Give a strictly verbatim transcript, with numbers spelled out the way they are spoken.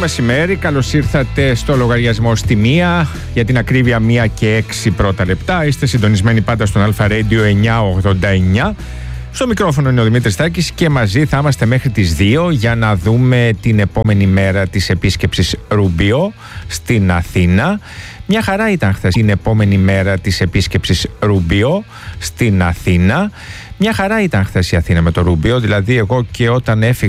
μεσημέρι, καλώς ήρθατε στο λογαριασμό στη μία, για την ακρίβεια μία και έξι πρώτα λεπτά. Είστε συντονισμένοι πάντα στον Alpha Radio εννιακόσια ογδόντα εννιά. Στο μικρόφωνο είναι ο Δημήτρης Τάκης και μαζί θα είμαστε μέχρι τις δύο για να δούμε την επόμενη μέρα της επίσκεψης Ρουμπίο στην Αθήνα. Μια χαρά ήταν χθες την επόμενη μέρα της επίσκεψης Ρουμπίο στην Αθήνα. Μια χαρά ήταν χθες η Αθήνα με το Ρουμπίο, δηλαδή εγώ και όταν έφυγα